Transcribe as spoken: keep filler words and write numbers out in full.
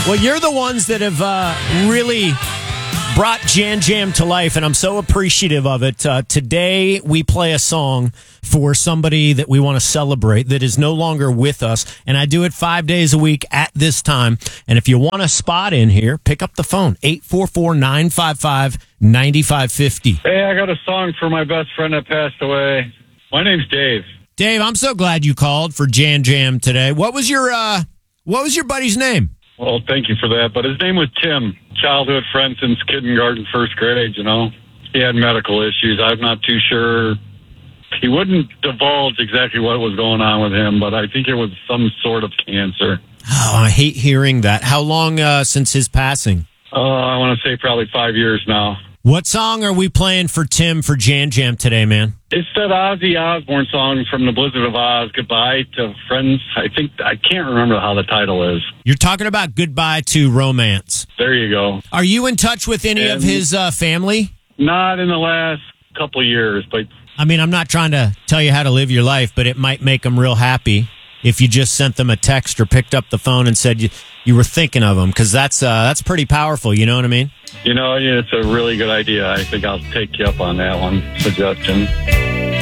Well, you're the ones that have uh, really brought Jan Jam to life, and I'm so appreciative of it. Uh, today, we play a song for somebody that we want to celebrate that is no longer with us, and I do it five days a week at this time. And if you want a spot in here, pick up the phone, eight four four, nine five five, nine five five zero. Hey, I got a song for my best friend that passed away. My name's Dave. Dave, I'm so glad you called for Jan Jam today. What was your uh, what was your buddy's name? Well, thank you for that. But his name was Tim, childhood friend since kindergarten, first grade, you know. He had medical issues. I'm not too sure. He wouldn't divulge exactly what was going on with him, but I think it was some sort of cancer. Oh, I hate hearing that. How long uh, since his passing? Uh, I want to say probably five years now. What song are we playing for Tim for Jan Jam today, man? It's that Ozzy Osbourne song from The Blizzard of Oz, Goodbye to Friends. I think, I can't remember how the title is. You're talking about Goodbye to Romance. There you go. Are you in touch with any And of his uh, family? Not in the last couple of years, but... I mean, I'm not trying to tell you how to live your life, but it might make them real happy if you just sent them a text or picked up the phone and said you, you were thinking of them, because that's, uh, that's pretty powerful, you know what I mean? You know, it's a really good idea. I think I'll take you up on that one suggestion.